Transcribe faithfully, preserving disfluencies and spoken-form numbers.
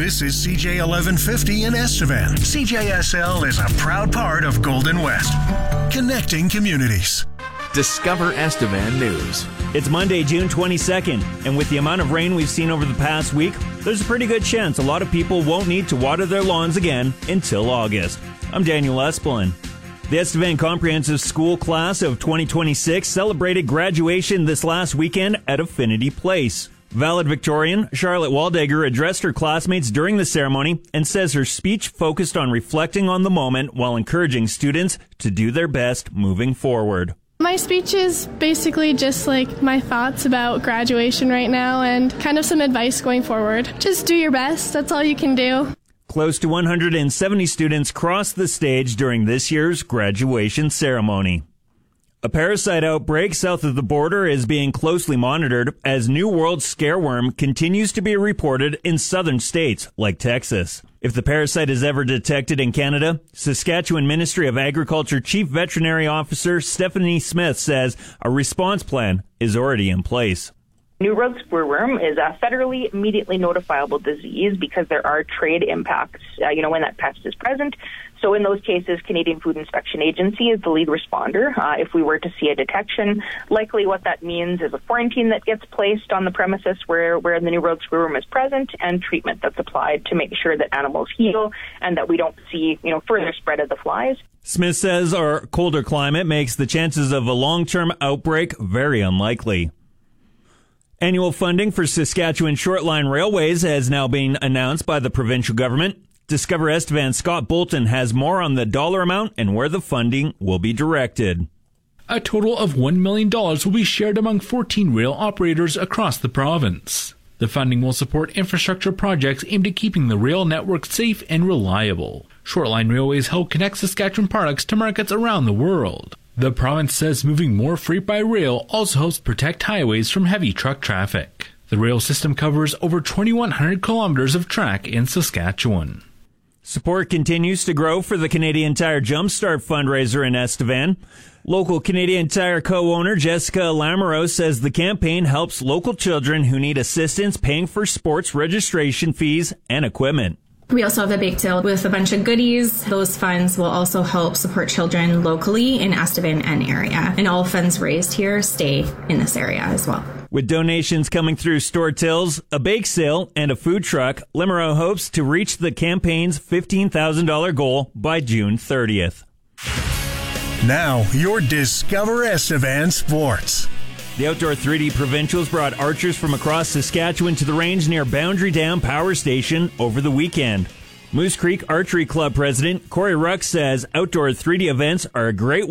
This is C J eleven fifty in Estevan. C J S L is a proud part of Golden West, connecting communities. Discover Estevan News. It's Monday, June twenty-second, and with the amount of rain we've seen over the past week, there's a pretty good chance a lot of people won't need to water their lawns again until August. I'm Daniel Esplin. The Estevan Comprehensive School class of twenty twenty-six celebrated graduation this last weekend at Affinity Place. Valedictorian Charlotte Waldegger addressed her classmates during the ceremony and says her speech focused on reflecting on the moment while encouraging students to do their best moving forward. My speech is basically just like my thoughts about graduation right now and kind of some advice going forward. Just do your best. That's all you can do. Close to one hundred seventy students crossed the stage during this year's graduation ceremony. A parasite outbreak south of the border is being closely monitored as New World scareworm continues to be reported in southern states like Texas. If the parasite is ever detected in Canada, Saskatchewan Ministry of Agriculture Chief Veterinary Officer Stephanie Smith says a response plan is already in place. New World screwworm is a federally immediately notifiable disease because there are trade impacts, uh, you know, when that pest is present. So in those cases, Canadian Food Inspection Agency is the lead responder. Uh, if we were to see a detection, likely what that means is a quarantine that gets placed on the premises where, where the New World screwworm is present and treatment that's applied to make sure that animals heal and that we don't see, you know, further spread of the flies. Smith says our colder climate makes the chances of a long-term outbreak very unlikely. Annual funding for Saskatchewan Shortline Railways has now been announced by the provincial government. Discover Estevan Scott Bolton has more on the dollar amount and where the funding will be directed. A total of one million dollars will be shared among fourteen rail operators across the province. The funding will support infrastructure projects aimed at keeping the rail network safe and reliable. Shortline Railways help connect Saskatchewan products to markets around the world. The province says moving more freight by rail also helps protect highways from heavy truck traffic. The rail system covers over twenty-one hundred kilometers of track in Saskatchewan. Support continues to grow for the Canadian Tire Jumpstart fundraiser in Estevan. Local Canadian Tire co-owner Jessica Lamoureux says the campaign helps local children who need assistance paying for sports registration fees and equipment. We also have a bake sale with a bunch of goodies. Those funds will also help support children locally in Estevan and area. And all funds raised here stay in this area as well. With donations coming through store tills, a bake sale, and a food truck, Lamoureux hopes to reach the campaign's fifteen thousand dollars goal by June thirtieth. Now, your Discover Estevan Sports. The Outdoor three D Provincials brought archers from across Saskatchewan to the range near Boundary Dam Power Station over the weekend. Moose Creek Archery Club president Corey Ruck says outdoor three D events are a great